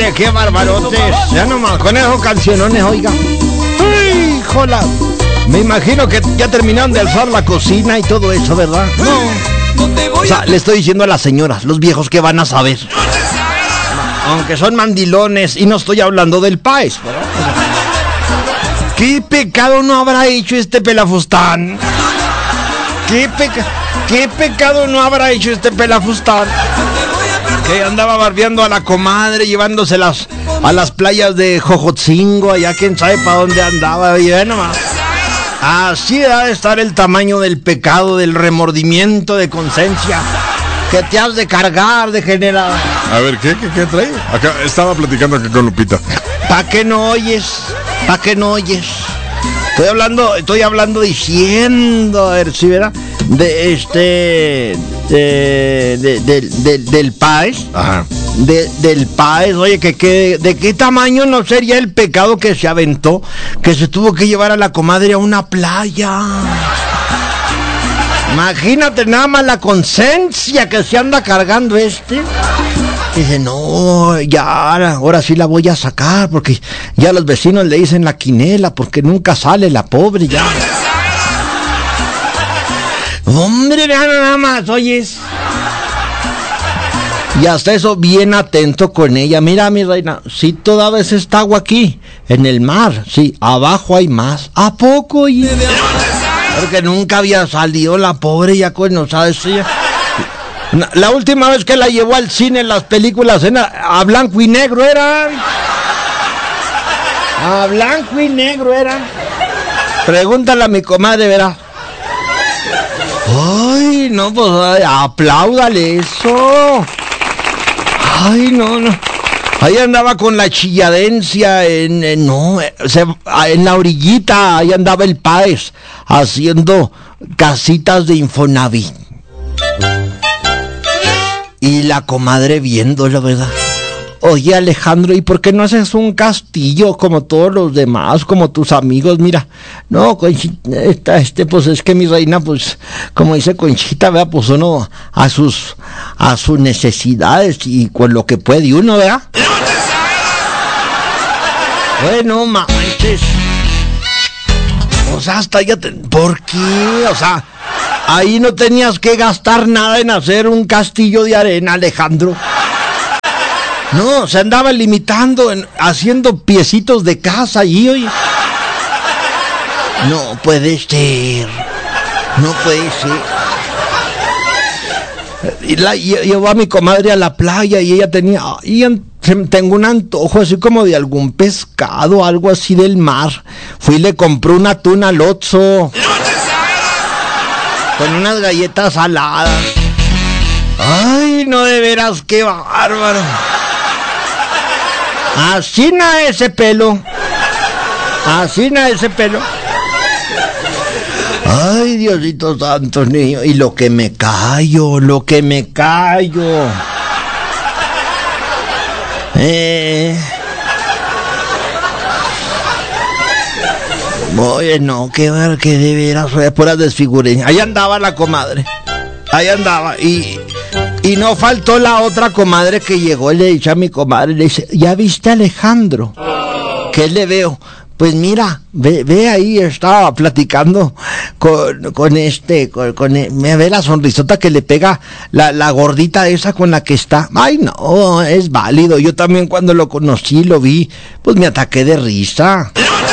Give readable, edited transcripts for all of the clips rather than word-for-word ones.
Oye, qué barbarotes. Ya nomás, con esos cancionones, oiga. ¡Ay, jola! Me imagino que ya terminaron de alzar la cocina y todo eso, ¿verdad? No. O sea, le estoy diciendo a las señoras, los viejos que van a saber. Aunque son mandilones, y no estoy hablando del país, ¿verdad? ¿Qué pecado no habrá hecho este pelafustán? ¿Qué pecado no habrá hecho este pelafustán? Que andaba barbeando a la comadre, llevándoselas a las playas de Jojotzingo, allá quién sabe para dónde andaba, y nomás. Así ha de estar el tamaño del pecado, del remordimiento de conciencia que te has de cargar, degenerado. A ver, ¿qué trae? Acá estaba platicando acá con Lupita. ¿Pa' qué no oyes? ¿Pa' qué no oyes? Estoy hablando diciendo, a ver si verá, del país. Ajá. Del país, oye, ¿de qué tamaño no sería el pecado que se aventó? Que se tuvo que llevar a la comadre a una playa. Imagínate nada más la conciencia que se anda cargando este. Dice, no, ya, ahora sí la voy a sacar, porque ya los vecinos le dicen la quinela, porque nunca sale la pobre ya. Hombre, vean nada más, oyes. Y hasta eso bien atento con ella. Mira, mi reina, si toda vez está agua aquí, en el mar, sí, abajo hay más. ¿A poco? Oye? Porque nunca había salido la pobre, ya no sabes si... La última vez que la llevó al cine en las películas a blanco y negro eran. A blanco y negro eran. Pregúntale a mi comadre, verá. Ay, no, pues apláudale eso. Ay, no. Ahí andaba con la chilladencia en la orillita, ahí andaba el Páez haciendo casitas de Infonavit. Y la comadre viéndolo, ¿verdad? Oye, Alejandro, ¿y por qué no haces un castillo como todos los demás, como tus amigos? Mira, no, Conchita, pues es que mi reina, pues, como dice Conchita, ¿verdad? Pues uno a sus necesidades y con lo que puede uno, ¿verdad? Bueno, manches. O sea, hasta ya ¿por qué? O sea, ahí no tenías que gastar nada en hacer un castillo de arena, Alejandro. No, se andaba limitando haciendo piecitos de casa allí, oye. No puede ser. No puede ser. Y llevó a mi comadre a la playa y ella tengo un antojo así como de algún pescado, algo así del mar. Fui y le compré una tuna al Oxxo con unas galletas saladas. Ay, no, de veras, qué bárbaro. Así na ese pelo. Ay, Diosito santo, niño. Y lo que me callo. Oye, no, que de veras, puras desfigurencias. Ahí andaba la comadre. Y no faltó la otra comadre que llegó y le dice a mi comadre, le dice, ¿ya viste a Alejandro? ¿Qué le veo? Pues mira, ve ahí, estaba platicando me ve la sonrisota que le pega la gordita esa con la que está. Ay, no, es válido. Yo también cuando lo conocí, lo vi, pues me ataqué de risa.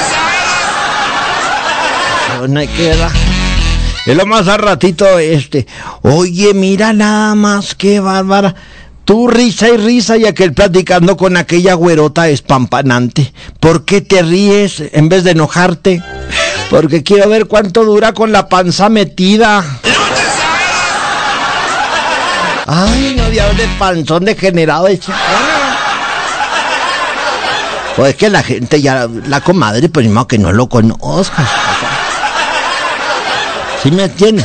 No hay que dar. Y lo más al ratito, oye, mira nada más, qué bárbara. Tú risa y aquel platicando con aquella güerota espampanante. ¿Por qué te ríes en vez de enojarte? Porque quiero ver cuánto dura con la panza metida. Ay, no, diablo de panzón degenerado ese. Pues es que la gente ya, la comadre, pues ni modo que no lo conozcas. ¿Sí me entiendes?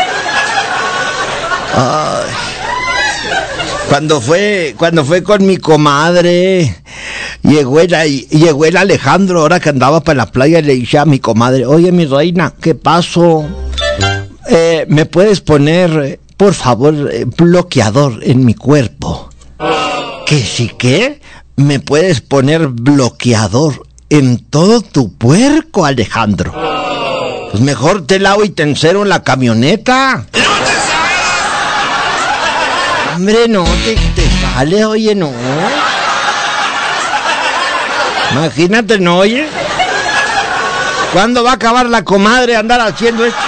Ay. Cuando fue con mi comadre, llegó el Alejandro, ahora que andaba para la playa, le dije a mi comadre, oye, mi reina, ¿qué pasó? ¿Me puedes poner, por favor, bloqueador en mi cuerpo? ¿Que sí qué? ¿me puedes poner bloqueador en todo tu puerco, Alejandro? Pues mejor te lavo y te encero en la camioneta. Hombre, no, te sale, oye, no. Imagínate, ¿no, oye? ¿Cuándo va a acabar la comadre andar haciendo esto?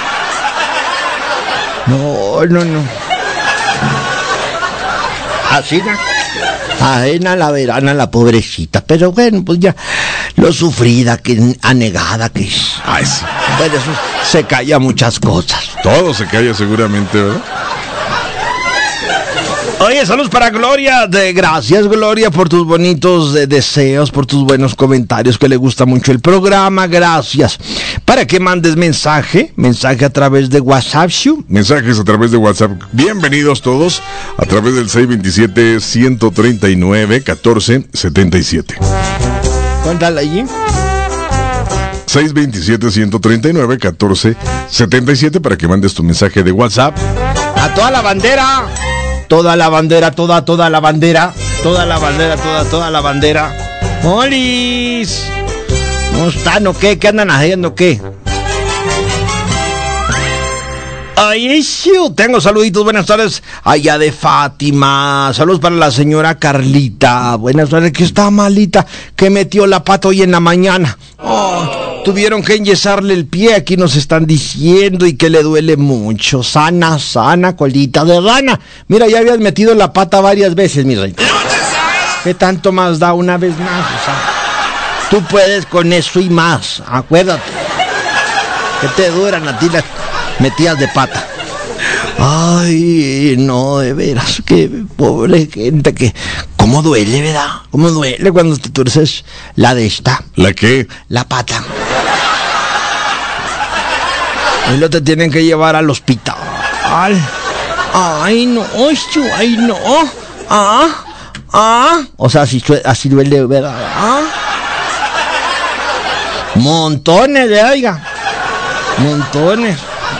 No. Así, ¿no? Ajena la verana, la pobrecita. Pero bueno, pues ya, lo sufrida, que anegada que es. Ay, sí. Bueno, eso se calla muchas cosas. Todo se calla seguramente, ¿verdad? Oye, saludos para Gloria. Gracias, Gloria, por tus bonitos deseos, por tus buenos comentarios, que le gusta mucho el programa. Gracias. Para que mandes mensaje a través de WhatsApp. Mensajes a través de WhatsApp. Bienvenidos todos a través del 627-139-1477. Cuéntale allí. 627-139-1477 para que mandes tu mensaje de WhatsApp. A toda la bandera. Toda la bandera, toda la bandera. Toda la bandera, toda la bandera. ¡Molis! ¿Cómo están o qué? ¿Qué andan haciendo? ¿Qué? Ay, tengo saluditos, buenas tardes. Allá de Fátima. Saludos para la señora Carlita. Buenas tardes, que está malita, que metió la pata hoy en la mañana. Tuvieron que enyesarle el pie, aquí nos están diciendo, y que le duele mucho. Sana, colita de rana. Mira, ya habías metido la pata varias veces, mi reina. ¿Qué tanto más da una vez más? O sea, tú puedes con eso y más, acuérdate. Que te duran a ti las metidas de pata. Ay, no, de veras, que pobre gente, que... ¿Cómo duele, verdad? ¿Cómo duele cuando te tuerces la de esta? ¿La qué? La pata. Y lo te tienen que llevar al hospital. Ay, no, ay, no. O sea, así duele, ¿verdad? Montones, oiga. Montones.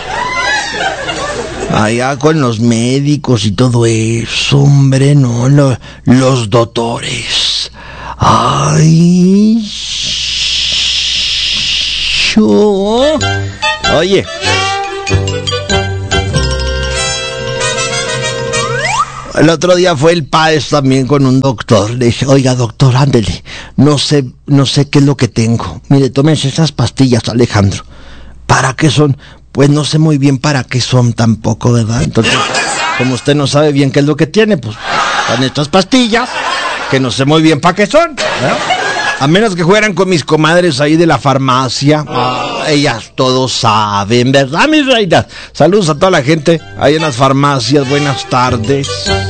Allá con los médicos y todo eso, hombre, no, los doctores. Ay, oye. El otro día fue el Páez también con un doctor. Le dije, oiga, doctor, ándele, no sé qué es lo que tengo. Mire, tómense esas pastillas, Alejandro. ¿Para qué son? Pues no sé muy bien para qué son tampoco, ¿verdad? Entonces, como usted no sabe bien qué es lo que tiene, pues con estas pastillas, que no sé muy bien para qué son, ¿verdad? A menos que fueran con mis comadres ahí de la farmacia. Ellas todos saben, ¿verdad, mis reinas? Saludos a toda la gente ahí en las farmacias. Buenas tardes.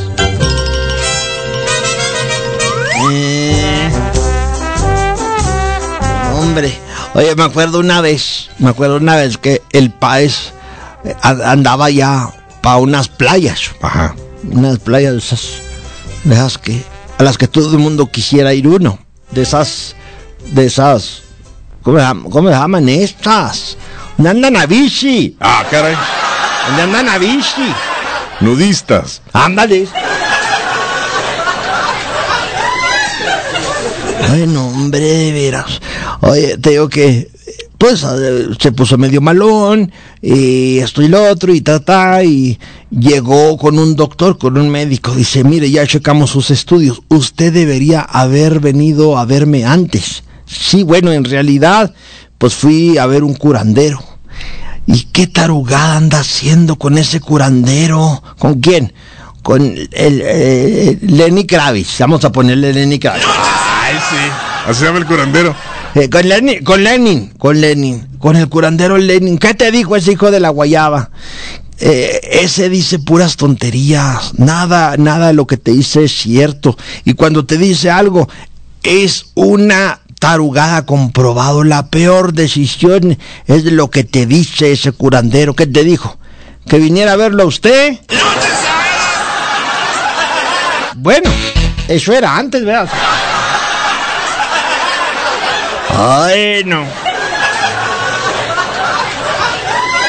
Hombre, oye, me acuerdo una vez que el Páez andaba ya para unas playas. Ajá. Unas playas de esas que a las que todo el mundo quisiera ir uno. De esas, ¿cómo se llaman estas? ¿Dónde andan a bici? Ah, caray. ¿Dónde andan a bici? Nudistas. Ándale. Bueno, hombre, de veras. Oye, te digo que, pues, se puso medio malón, y esto y lo otro, y llegó con un doctor, con un médico. Dice, mire, ya checamos sus estudios, usted debería haber venido a verme antes. Sí, bueno, en realidad, pues fui a ver un curandero. ¿Y qué tarugada anda haciendo con ese curandero? ¿Con quién? Con el Lenny Kravitz. Vamos a ponerle Lenny Kravitz. Ay, sí. Así se llama el curandero. Con el curandero Lenin. ¿Qué te dijo ese hijo de la guayaba? Ese dice puras tonterías. Nada de lo que te dice es cierto. Y cuando te dice algo, es una tarugada comprobado. La peor decisión es de lo que te dice ese curandero. ¿Qué te dijo? ¿Que viniera a verlo a usted? Bueno, eso era antes, ¿verdad? Ay, no.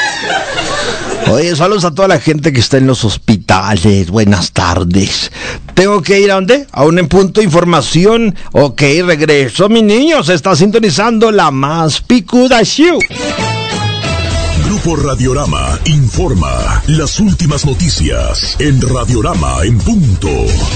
Oye, saludos a toda la gente que está en los hospitales. Buenas tardes. Tengo que ir ¿a dónde? A un en punto de información. Ok, regreso, mi niño. Se está sintonizando la más picuda show. Grupo Radiorama informa las últimas noticias en Radiorama en punto.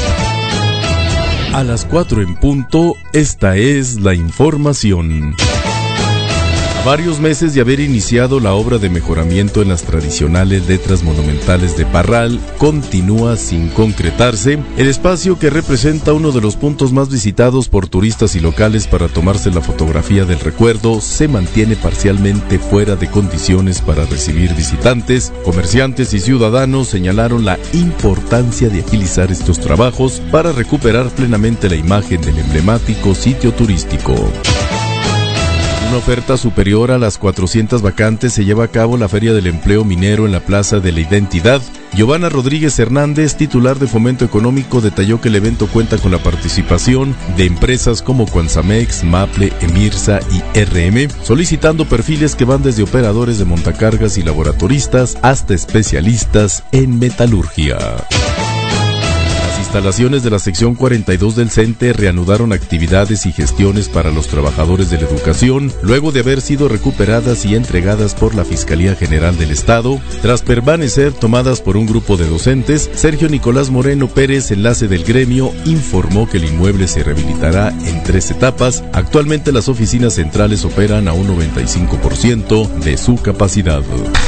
A las 4 en punto, esta es la información. A varios meses de haber iniciado la obra de mejoramiento en las tradicionales letras monumentales de Parral, continúa sin concretarse. El espacio, que representa uno de los puntos más visitados por turistas y locales para tomarse la fotografía del recuerdo, se mantiene parcialmente fuera de condiciones para recibir visitantes. Comerciantes y ciudadanos señalaron la importancia de agilizar estos trabajos para recuperar plenamente la imagen del emblemático sitio turístico. Una oferta superior a las 400 vacantes se lleva a cabo la Feria del Empleo Minero en la Plaza de la Identidad. Giovanna Rodríguez Hernández, titular de Fomento Económico, detalló que el evento cuenta con la participación de empresas como Cuanzamex, Maple, Emirsa y RM, solicitando perfiles que van desde operadores de montacargas y laboratoristas hasta especialistas en metalurgia. Las instalaciones de la sección 42 del CENTE reanudaron actividades y gestiones para los trabajadores de la educación, luego de haber sido recuperadas y entregadas por la Fiscalía General del Estado. Tras permanecer tomadas por un grupo de docentes, Sergio Nicolás Moreno Pérez, enlace del gremio, informó que el inmueble se rehabilitará en 3 etapas. Actualmente las oficinas centrales operan a un 95% de su capacidad.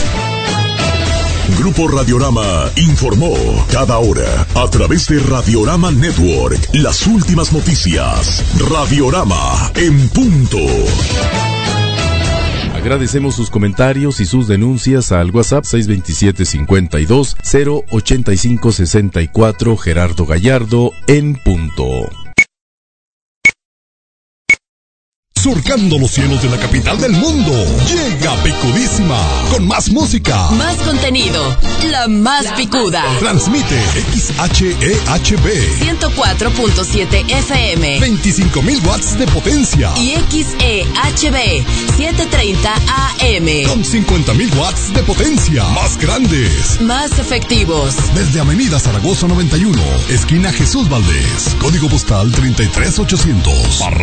Grupo Radiorama informó cada hora a través de Radiorama Network las últimas noticias. Radiorama en punto. Agradecemos sus comentarios y sus denuncias al WhatsApp 627-52-085-64. Gerardo Gallardo en punto. Surcando los cielos de la capital del mundo, llega Picudísima, con más música, más contenido, la más picuda. Transmite XHEHB 104.7 FM, 25,000 watts de potencia, y XEHB 730 AM, con 50,000 watts de potencia, más grandes, más efectivos. Desde Avenida Zaragoza 91, esquina Jesús Valdés, código postal 33800.